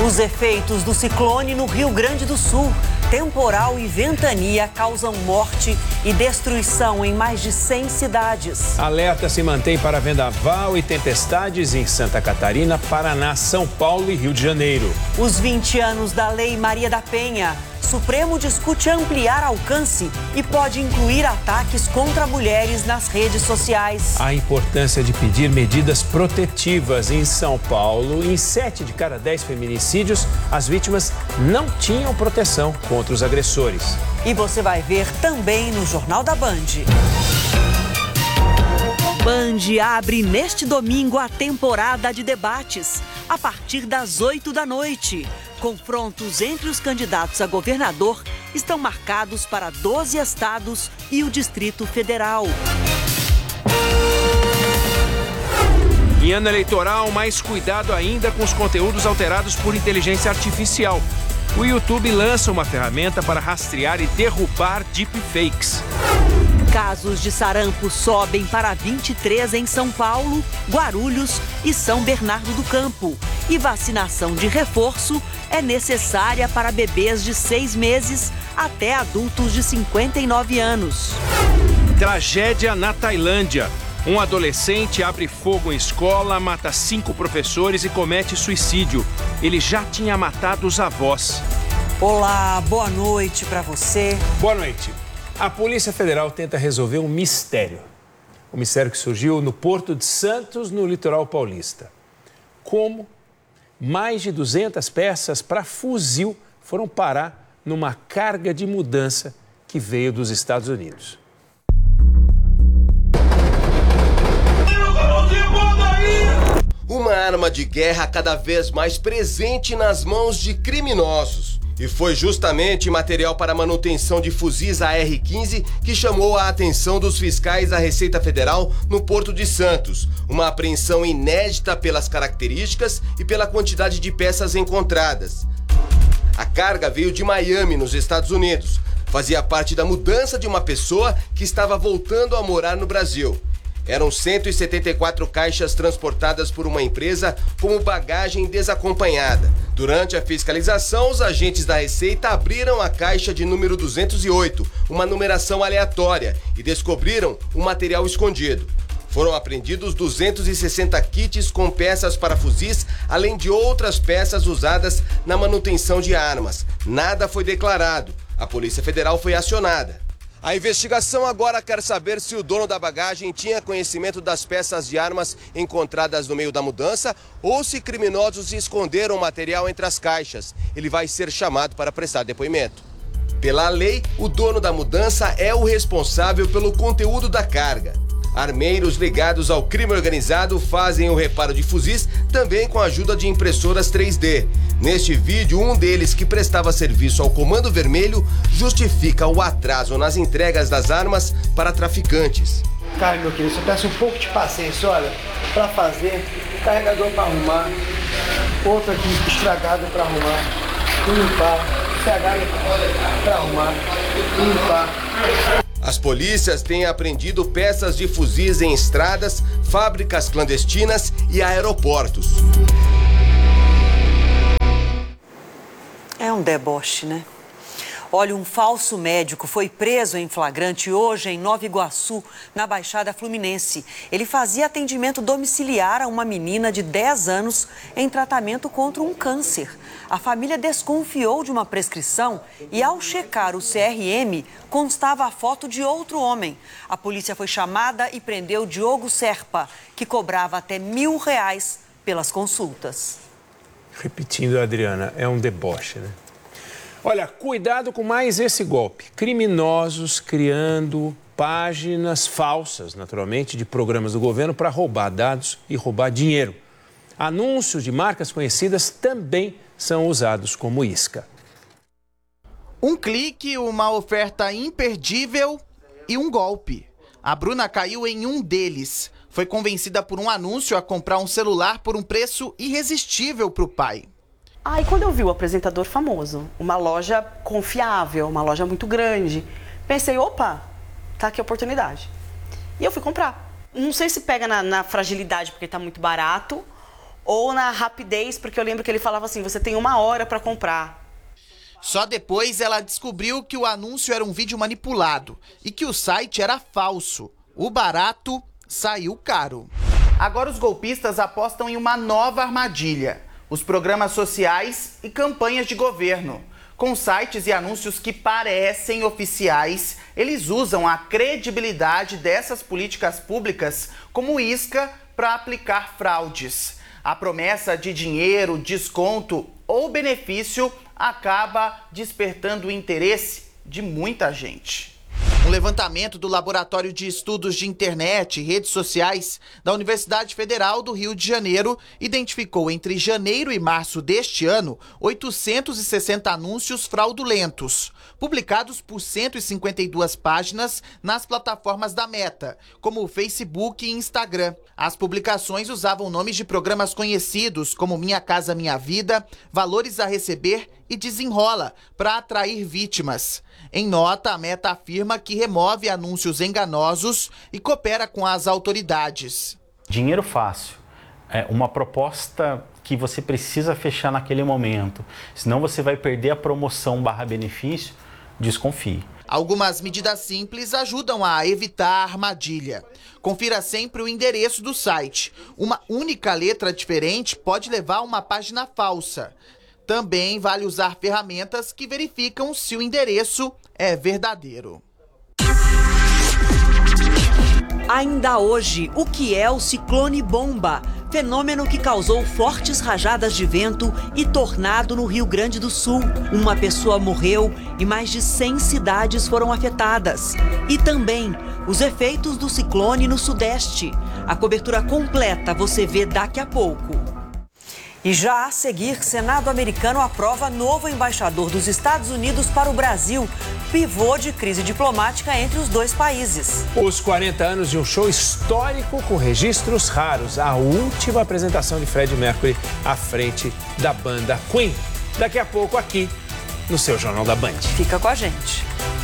Os efeitos do ciclone no Rio Grande do Sul. Temporal e ventania causam morte e destruição em mais de 100 cidades. Alerta se mantém para vendaval e tempestades em Santa Catarina, Paraná, São Paulo e Rio de Janeiro. Os 20 anos da Lei Maria da Penha. Supremo discute ampliar alcance e pode incluir ataques contra mulheres nas redes sociais. A importância de pedir medidas protetivas em São Paulo. Em 7 de cada 10 feminicídios, as vítimas não tinham proteção contra os agressores. E você vai ver também no Jornal da Band. Band abre neste domingo a temporada de debates, a partir das 8 da noite. Confrontos entre os candidatos a governador estão marcados para 12 estados e o Distrito Federal. Em ano eleitoral, mais cuidado ainda com os conteúdos alterados por inteligência artificial. O YouTube lança uma ferramenta para rastrear e derrubar deepfakes. Casos de sarampo sobem para 23 em São Paulo, Guarulhos e São Bernardo do Campo. E vacinação de reforço é necessária para bebês de 6 meses até adultos de 59 anos. Tragédia na Tailândia. Um adolescente abre fogo em escola, mata 5 professores e comete suicídio. Ele já tinha matado os avós. Olá, boa noite para você. Boa noite. A Polícia Federal tenta resolver um mistério. Um mistério que surgiu no Porto de Santos, no litoral paulista. Como mais de 200 peças para fuzil foram parar numa carga de mudança que veio dos Estados Unidos. Uma arma de guerra cada vez mais presente nas mãos de criminosos. E foi justamente material para manutenção de fuzis AR-15 que chamou a atenção dos fiscais da Receita Federal no Porto de Santos. Uma apreensão inédita pelas características e pela quantidade de peças encontradas. A carga veio de Miami, nos Estados Unidos. Fazia parte da mudança de uma pessoa que estava voltando a morar no Brasil. Eram 174 caixas transportadas por uma empresa como bagagem desacompanhada. Durante a fiscalização, os agentes da Receita abriram a caixa de número 208, uma numeração aleatória, e descobriram um material escondido. Foram apreendidos 260 kits com peças para fuzis, além de outras peças usadas na manutenção de armas. Nada foi declarado. A Polícia Federal foi acionada. A investigação agora quer saber se o dono da bagagem tinha conhecimento das peças de armas encontradas no meio da mudança ou se criminosos esconderam o material entre as caixas. Ele vai ser chamado para prestar depoimento. Pela lei, o dono da mudança é o responsável pelo conteúdo da carga. Armeiros ligados ao crime organizado fazem o reparo de fuzis também com a ajuda de impressoras 3D. Neste vídeo, um deles, que prestava serviço ao Comando Vermelho, justifica o atraso nas entregas das armas para traficantes. Cara, meu querido, você peça um pouco de paciência, olha, para fazer, carregador para arrumar, outro aqui estragado para arrumar, limpar, estragado para arrumar, limpar. As polícias têm apreendido peças de fuzis em estradas, fábricas clandestinas e aeroportos. É um deboche, né? Olha, um falso médico foi preso em flagrante hoje em Nova Iguaçu, na Baixada Fluminense. Ele fazia atendimento domiciliar a uma menina de 10 anos em tratamento contra um câncer. A família desconfiou de uma prescrição e, ao checar o CRM, constava a foto de outro homem. A polícia foi chamada e prendeu Diogo Serpa, que cobrava até R$1.000 pelas consultas. Repetindo, Adriana, é um deboche, né? Olha, cuidado com mais esse golpe. Criminosos criando páginas falsas, naturalmente, de programas do governo para roubar dados e roubar dinheiro. Anúncios de marcas conhecidas também são usados como isca. Um clique, uma oferta imperdível e um golpe. A Bruna caiu em um deles. Foi convencida por um anúncio a comprar um celular por um preço irresistível para o pai. E quando eu vi o apresentador famoso, uma loja confiável, uma loja muito grande, pensei, opa, tá aqui a oportunidade. E eu fui comprar. Não sei se pega na fragilidade porque tá muito barato, ou na rapidez, porque eu lembro que ele falava assim, você tem 1 hora para comprar. Só depois ela descobriu que o anúncio era um vídeo manipulado e que o site era falso. O barato saiu caro. Agora os golpistas apostam em uma nova armadilha: os programas sociais e campanhas de governo. Com sites e anúncios que parecem oficiais, eles usam a credibilidade dessas políticas públicas como isca para aplicar fraudes. A promessa de dinheiro, desconto ou benefício acaba despertando o interesse de muita gente. Um levantamento do Laboratório de Estudos de Internet e Redes Sociais da Universidade Federal do Rio de Janeiro identificou entre janeiro e março deste ano 860 anúncios fraudulentos, publicados por 152 páginas nas plataformas da Meta, como o Facebook e Instagram. As publicações usavam nomes de programas conhecidos como Minha Casa Minha Vida, Valores a Receber e Desenrola, para atrair vítimas. Em nota, a Meta afirma que remove anúncios enganosos e coopera com as autoridades. Dinheiro fácil é uma proposta que você precisa fechar naquele momento, senão você vai perder a promoção /benefício, desconfie. Algumas medidas simples ajudam a evitar a armadilha. Confira sempre o endereço do site. Uma única letra diferente pode levar a uma página falsa. Também vale usar ferramentas que verificam se o endereço é verdadeiro. Ainda hoje, o que é o ciclone bomba? Fenômeno que causou fortes rajadas de vento e tornado no Rio Grande do Sul. Uma pessoa morreu e mais de 100 cidades foram afetadas. E também os efeitos do ciclone no Sudeste. A cobertura completa você vê daqui a pouco. E já a seguir, Senado americano aprova novo embaixador dos Estados Unidos para o Brasil. Pivô de crise diplomática entre os dois países. Os 40 anos de um show histórico com registros raros. A última apresentação de Freddie Mercury à frente da banda Queen. Daqui a pouco aqui no seu Jornal da Band. Fica com a gente.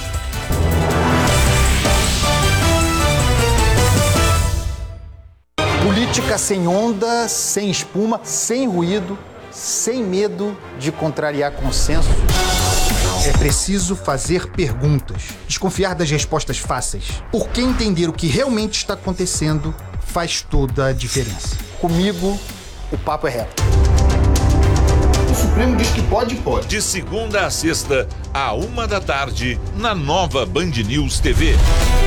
Política sem onda, sem espuma, sem ruído, sem medo de contrariar consenso. É preciso fazer perguntas, desconfiar das respostas fáceis, porque entender o que realmente está acontecendo faz toda a diferença. Comigo, o papo é reto. O Supremo diz que pode. De segunda a sexta, à 1 da tarde, na nova Band News TV.